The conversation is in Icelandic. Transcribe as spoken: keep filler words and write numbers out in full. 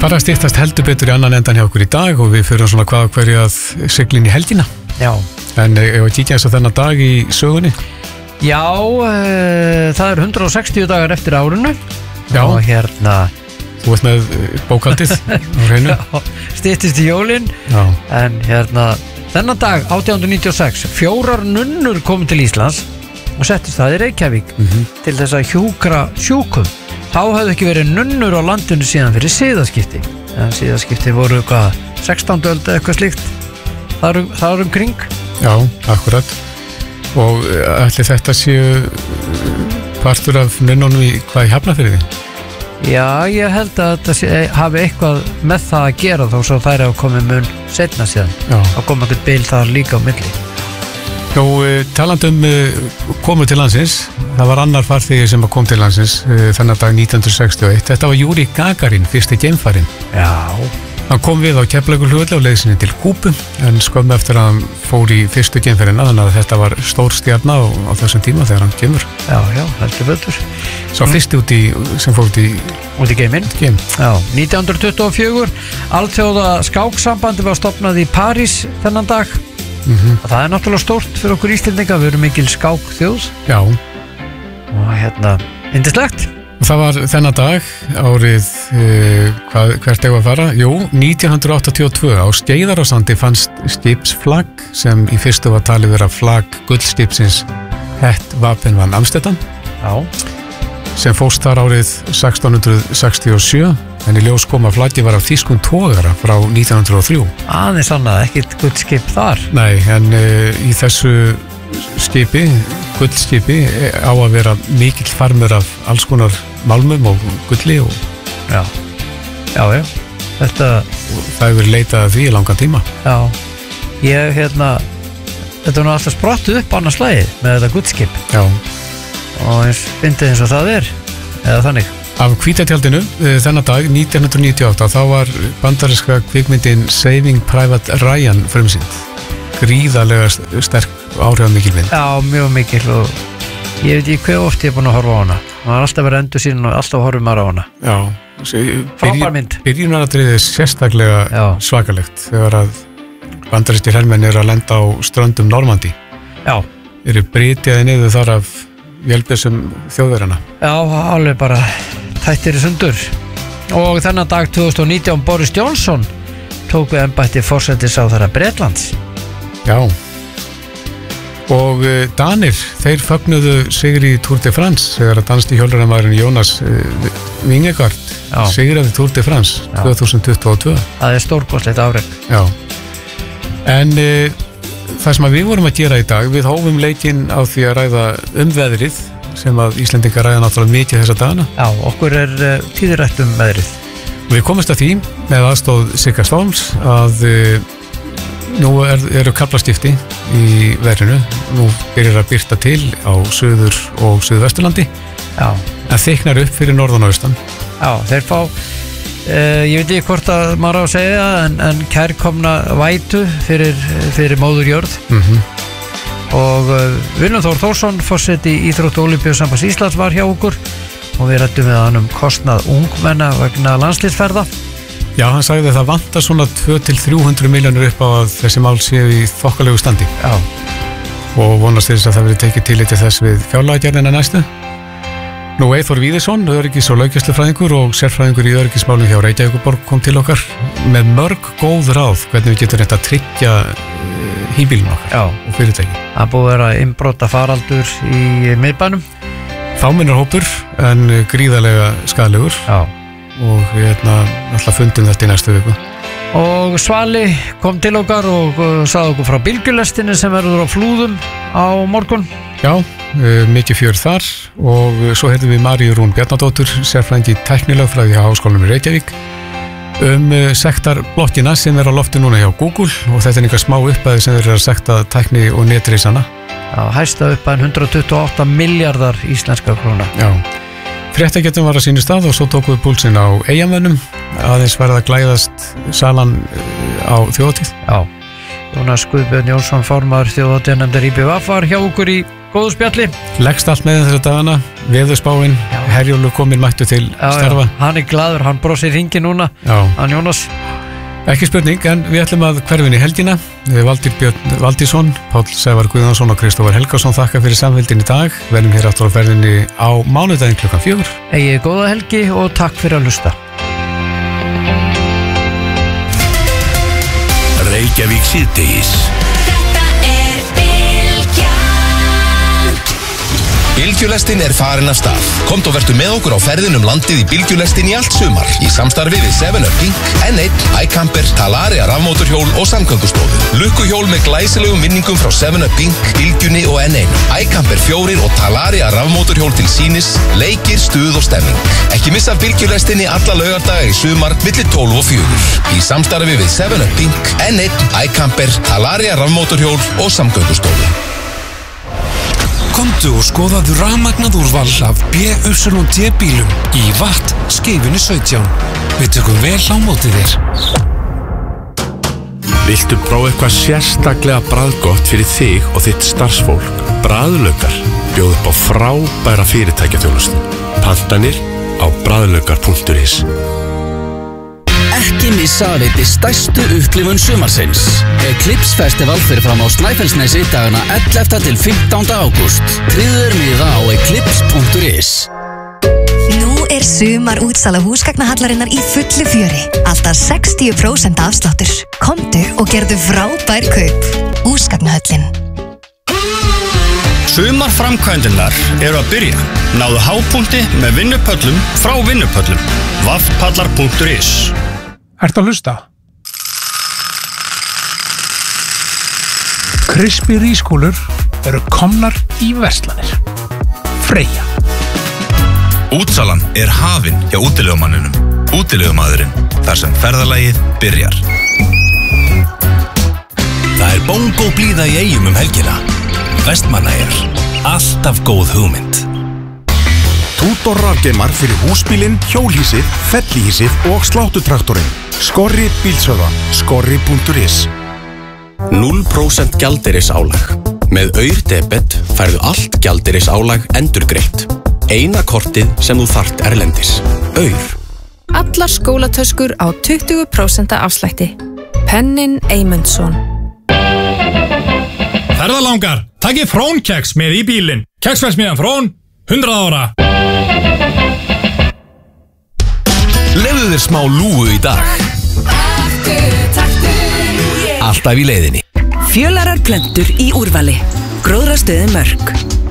Bara að styttast heldur betur í annan endan hjá okkur í dag og við fyrir svona hvað hverju að siglin í helgina. Já. En ef að kíkja þess að þennan dag í sögunni? Já, uh, það er hundrað og sextíu dagar eftir árunu. Já. Og hérna... Þú ert með bókaldið á hreinu. Já, styttist í jólin. Já. En hérna, þennan dag, átján hundruð níutíu og sex, fjórar nunnur komu til Íslands og settist það í Reykjavík mm-hmm. til þess að hjúkra sjúkum. Þá hefðu ekki verið nunnur á landinu síðan fyrir siðaskipti. En siðaskipti voru hvað, sextándu öld eða eitthvað slíkt. Það er, það er um kring. Já, akkurat. Og ætli þetta séu partur af nunnunum í hvað í Hafnarfirði? Já, ég held að þetta sé, hafi eitthvað með það að gera þó svo þær hafa komið mun setna síðan. Já. Þá kom eitthvað bil þar líka á milli. Jó, talandi um komu til landsins, það var annar farþegi sem kom til landsins þennan dag nítján hundruð sextíu og eitt. Þetta var Júri Gagarin, fyrsti geimfarinn. Já. Hann kom við á Keflavíkurflugvelli á leið sinni til Kúbu, en skömmu eftir að hann fór í fyrstu geimferðina, þannig að þetta var stór stjarna á, á þessum tíma þegar hann kemur. Já, já, heldur betur. Svo mm. fyrsti út í, sem fór út í... Út í geiminn. Geim. Já, nítján hundruð tuttugu og fjögur, alþjóða skáksambandi var stofnað í París þennan dag. Mm-hmm. Og það er náttúrulega stórt fyrir okkur Íslendinga, við erum mikil skákþjóð. Já. Og hérna, yndislegt. Og það var þennan dag árið, uh, hvað, hvert eigum að fara? Jú, nítján hundruð áttatíu og tvö á Skeiðarársandi fannst skipsflagg sem í fyrstu var talið vera flagg gullskipsins Het Wapen van Amsterdam. Já. Sem fórst þar árið sextán hundruð sextíu og sjö, en í ljós kom að flaggi var af þýskum togara frá nítján hundruð og þrjú. Aðeins annað, ekkert gullskip þar. Nei, en uh, í þessu skipi, gullskipi, á að vera mikill farmur af alls konar málmum og gulli og... Já, já, já. Þetta... Það hefur verið leitað að því í langan tíma. Já, ég, hérna, þetta er nú alltaf sprottuð upp annars slagið með þetta gullskip. Já. Og eins fyndið eins og það er, eða þannig. Af hvítatjaldinu, þennan dag, nítján hundruð níutíu og átta, þá var bandaríska kvikmyndin Saving Private Ryan frumsýnd. Gríðarlega sterk áhrifamikil mynd. Já, mjög mikil og ég veit ekki hvað oft ég er búin að horfa á hana. Það var alltaf verið endur sín og alltaf horfum maður á hana. Já. Frábær mynd. Byrjunaratriðið er sérstaklega Já. svakalegt þegar að bandarískir hermenn eru að lenda á ströndum Normandí. Já. Eru britiði niður þar af vélbjössum þjóðverjana. Já, alveg bara tættir í sundur. Og þennan dag tvö þúsund og nítján Boris Johnson tók við embætti forsætisráðherra Bretlands. Já. Og uh, Danir, þeir fögnuðu sigri í Tour de France þegar að danski hjólreiðamaðurinn Jonas uh, Vingegaard sigraði Tour de France Já. tvö þúsund tuttugu og tvö. Það er stórkostlegt afrek. Já. En uh, það sem við vorum að gera í dag, við hófum leikinn á því að ræða um veðrið sem að Íslendingar ræða náttúrulega mikið þessa dagana. Já, okkur er uh, tíðrætt um veðrið. Og við komumst að því með aðstóð Sigga Storms að uh, nú er, eru kaflastifti í veðrinu. Nú byrjar að birta til á Suður- og Suðvesturlandi. Já. En þyknar upp fyrir norðan og austan. Já, þeir fá Uh, ég veit ekki hvort að maður á að segja en, en kærkomna vætu fyrir, fyrir móður jörð mm-hmm. og uh, Willum Þór Þórsson forseti Íþrótt- og Ólympíusambands Íslands var hjá okkur og við ræddum við hann um kostnað ungmenna vegna landsliðsferða. Já, hann sagði að það vantar svona tvö til þrjú hundruð milljónir upp á að þessi mál séu í þokkalegu standi. Já. Og vonast þess að það verið tekið til þess við fjárlagagerðina næstu. Nú Eyþór Víðisson, öryggis- og löggæslufræðingur og sérfræðingur í öryggismálum hjá Reykjavíkurborg kom til okkar með mörg góð ráð hvernig við getum reynt að tryggja híbílum okkar Já. og fyrirtæki. Það búið að vera innbrota faraldur í miðbænum. Fámennur hópur en gríðarlega skaðlegur Já. og hérna alltaf fundum þetta í næstu viku. Og Svali kom til okkar og sagði okkur frá bylgjulestinni sem verður á Flúðum á morgun. Já, uh, mikið fjör þar og uh, svo heyrðum við Maríu Rún Bjarnadóttur, sérfræðingi í tæknilögfræði hjá Háskólanum í Reykjavík um uh, sektarblokkina sem er á lofti núna hjá Google og þetta er einhver smá uppæði sem þeir eru að sekta tækni og netreisana. Já, hæsta uppæðin hundrað tuttugu og átta milljarðar íslenska króna. Já, fréttagetum var að sínu stað og svo tókum við púlsinn á Eyjamönnum aðeins verða að glæðast salan uh, á þjóðhátíð. Já. Jónas Guðbjörn Jónsson formaður þjóðhátíðarnefndar í B V var hjá okkur í góðu spjalli. Leggst allt með þessa dagana, veðurspáin, Herjólfur kominn mættu til Já, starfa. já, hann er glaður, hann brosir hringi núna. Já. Hann Jónas. Ekki spurning, en við ætlum að hverfin í helgina. Við Valtýr Björn Valdísson, Páll Sævar Guðjónsson og Kristófur Helgason þakka fyrir samfélgin í dag. Verðum hér aftur á ferðinni á mánudaginn klukkan fjögur. Egið góða helgi og takk fyrir að hlusta. Reykjavík síðdegis. Bylgjulestin er farin af stað. Komt og vertu með okkur á ferðin um landið í Bylgjulestin í allt sumar. Í samstarfi við seven up Pink, N eitt, iCamper, Talaria rafmótorhjól og Samgöngustofu. Lukkuhjól með glæsilegum minningum frá seven up Pink, Bylgjunni og N eitt. iCamper fjórir og Talaria rafmótorhjól til sýnis, leikir, stuð og stemming. Ekki missa Bylgjulestinni alla laugardaga í sumar milli tólf og fjögur. Í samstarfi við seven up Pink, N eitt, iCamper, Talaria rafmótorhjól og Samgöngustofu. Komdu og skoðaðu rafmagnað úrval af B Y D bílum í Watt skeifunni sautján. Við tökum vel á móti þér. Viltu prófa eitthvað sérstaklega bragðgott fyrir þig og þitt starfsfólk? Bragðlaukar bjóð upp á frábæra fyrirtækjaþjónustu. Pantanir á bragðlaukar punktur is. Ekki missa að veiti stærstu upplifun sumarsins. Eclipse Festival fyrir fram á Snæfellsnesi dagana ellefta til fimmtánda ágúst. Tryggður miða á eclipse punktur is. Nú er sumar útsala húsgagnahallarinnar í fullu fjöri. Alltaf sextíu prósent afsláttur. Komdu og gerðu frábær kaup. Húsgagnahöllin. Sumar framkvæmdinnar eru að byrja. Náðu hápunkti með vinnupöllum frá vinnupöllum. vaffpallar punktur is. Ertu að hlusta? Krispí rískúlur eru komnar í verslanir. Freyja. Útsalan er hafin hjá útilegumanninum. Útilegumadurinn, þar sem ferðalagið byrjar. Það er bongo blíða í Eyjum um helgina. Vestmannaeyjar, alltaf góð hugmynd. Tútor rafgeimar fyrir húsbílinn, hjólhýsið, fellihýsið og sláttutraktorinn. Skorri bílsöða, skorri punktur is. núll prósent gjaldeyrisálag. Með Aur-debet færðu allt gjaldeyrisálag endurgreitt. Eina kortið sem þú þarft erlendis. Aur. Allar skólatöskur á tuttugu prósent afslætti. Pennin Eymundsson. Ferðalangar, takkið Frón-keks með í bílinn. Keksverksmiðjan Frón, hundrað ára. Lefðu þér smá lúgu í dag. Alltaf í leiðinni. Fjölarar plöntur í úrvali. Gróðrastöðin Mörk.